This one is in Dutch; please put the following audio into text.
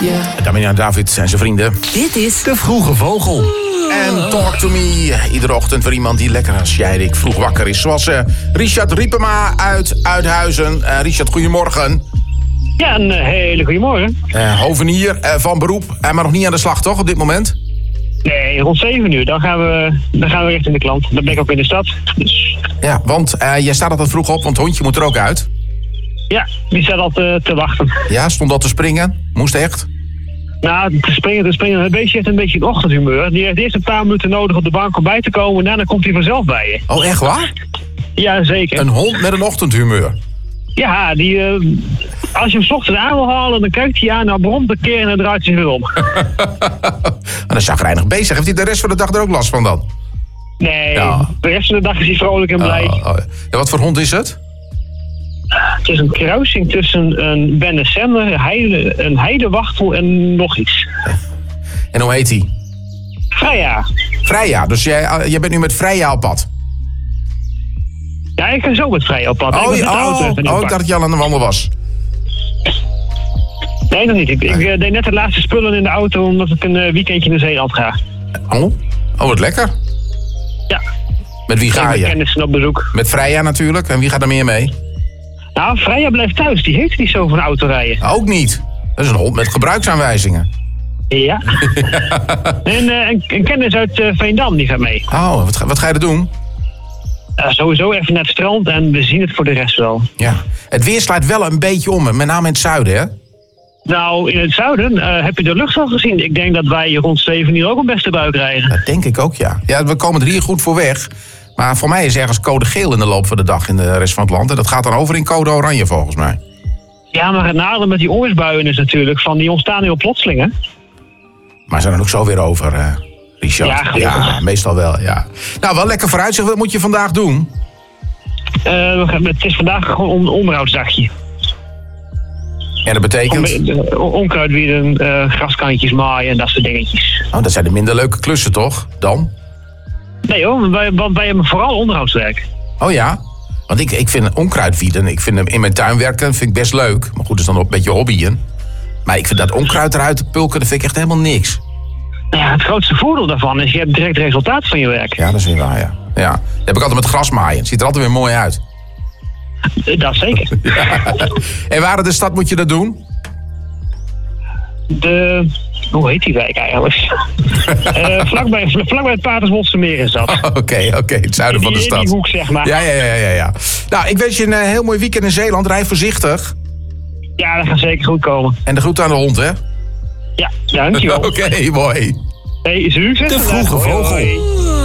Damian David en zijn vrienden. Dit is De Vroege Vogel. En Talk to Me. Iedere ochtend voor iemand die lekker als jij vroeg wakker is. Zoals Richard Riepema uit Uithuizen. Richard, goedemorgen. Ja, een hele goede morgen. Hovenier van beroep, maar nog niet aan de slag toch op dit moment? Nee, rond 7 uur, dan gaan we richting de klant. Dan ben ik ook in de stad. Dus Ja, want jij staat altijd vroeg op, want het hondje moet er ook uit. ja, die staat al te wachten. Ja, stond al te springen. Moest echt. Nou, te springen. Het beestje heeft een beetje een ochtendhumeur. Die heeft eerst een paar minuten nodig op de bank om bij te komen. En daarna komt hij vanzelf bij je. Oh, echt waar? Ja, zeker. Een hond met een ochtendhumeur. Ja, als je hem 's ochtends aan wil halen, dan kijkt hij aan, dan bromt een keer en dan draait hij zich weer om. En dan is chagrijnig bezig. Heeft hij de rest van de dag er ook last van dan? Nee, Ja. de rest van de dag is hij vrolijk en blij. Ja, wat voor hond is het? Het is een kruising tussen een Bennesemmer, een heidewachtel en nog iets. En hoe heet hij? Freya. Freya. Dus jij bent nu met Freya op pad? Ja, ik ga zo met Freya op pad. Ik was met de auto even in ik de dacht dat je al aan de wandel was. Nee, nog niet. Ik deed net de laatste spullen in de auto omdat ik een weekendje naar Zeeland ga. Oh, wat lekker. Ja. Met wie ga Met je? kennissen op bezoek. Met Freya natuurlijk. En wie gaat er meer mee? Nou, Freya blijft thuis. Die heeft niet zo van autorijden. Ook niet. Dat is een hond met gebruiksaanwijzingen. Ja. En een kennis uit Veendam, die gaat mee. Oh, wat ga je er doen? Sowieso even naar het strand en we zien het voor de rest wel. Ja. Het weer slaat wel een beetje om, met name in het zuiden, hè? Nou, in het zuiden heb je de lucht al gezien. Ik denk dat wij rond 7 uur ook een beste bui krijgen. Dat denk ik ook, ja. Ja, we komen er hier goed voor weg. Maar voor mij is ergens code geel in de loop van de dag in de rest van het land. En dat gaat dan over in code oranje, volgens mij. Ja, maar het nadeel met die onweersbuien is natuurlijk van die ontstaan heel plotselingen. Maar zijn er ook zo weer over, Richard? Ja, gelukkig. Ja, meestal wel, ja. Nou, wel lekker vooruitzicht. Wat moet je vandaag doen? Het is vandaag gewoon een onderhoudsdagje. En dat betekent... Onkruidwieden, graskantjes maaien en dat soort dingetjes. Oh, dat zijn de minder leuke klussen, toch? Dan? Nee hoor, want wij hebben vooral onderhoudswerk. Oh ja? Want ik vind onkruidwieden, ik vind in mijn tuin werken vind ik best leuk. Maar goed, dat is dan ook een beetje hobbyen. Maar ik vind dat onkruid eruit pulken, dat vind ik echt helemaal niks. Nou ja, het grootste voordeel daarvan is, je hebt direct resultaat van je werk. Ja, dat is weer waar, ja. Ja. Dat heb ik altijd met grasmaaien. Het ziet er altijd weer mooi uit. Dat zeker. Ja. En waar in de stad moet je dat doen? Hoe heet die wijk eigenlijk? Vlakbij het Paterswoldse meer is dat. Oké, het zuiden van de stad. Die hoek, zeg maar. Ja. Nou, ik wens je een heel mooi weekend in Zeeland. Rij voorzichtig. Ja, dat gaat zeker goed komen. En de groet aan de hond, hè? Ja, dankjewel. Oké, mooi. Hey, succes. De Vroege Vogel. Hoi.